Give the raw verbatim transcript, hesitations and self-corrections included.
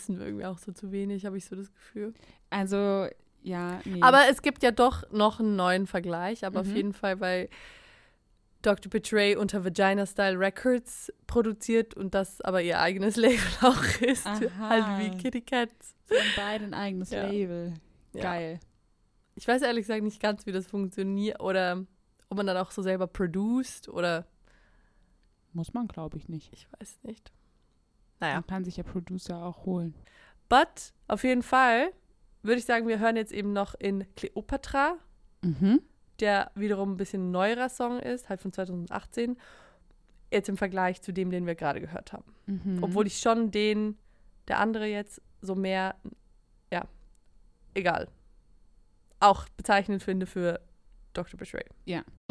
wissen wir irgendwie auch so zu wenig, habe ich so das Gefühl. Also, ja, nee. Aber es gibt ja doch noch einen neuen Vergleich, aber Mhm. auf jeden Fall, weil Doktor Betray unter Vagina Style Records produziert und das aber ihr eigenes Label auch ist. Aha. Halt wie Kitty Cat. Sie haben beide ein eigenes Ja. Label. Ja. Geil. Ich weiß ehrlich gesagt nicht ganz, wie das funktioniert oder ob man dann auch so selber produced oder Muss man, glaube ich, nicht. ich weiß nicht. Naja. Man kann sich ja Producer auch holen. But auf jeden Fall würde ich sagen, wir hören jetzt eben noch in Cleopatra, Mhm. der wiederum ein bisschen neuerer Song ist, halt von zwanzig achtzehn. Jetzt im Vergleich zu dem, den wir gerade gehört haben. Mhm. Obwohl ich schon den, der andere jetzt so mehr, ja, egal, auch bezeichnend finde für Doktor Betray. Ja.